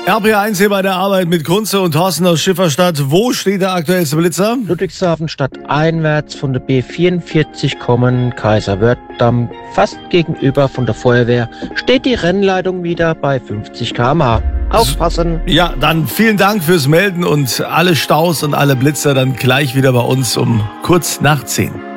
RPA1 hier bei der Arbeit mit Kunze und Thorsten aus Schifferstadt. Wo steht der aktuellste Blitzer? Ludwigshafen stadteinwärts von der B44 kommen, Kaiserwerth-Damm, fast gegenüber von der Feuerwehr, steht die Rennleitung wieder bei 50 km/h. Aufpassen! Ja, dann vielen Dank fürs Melden und alle Staus und alle Blitzer dann gleich wieder bei uns um kurz nach 10.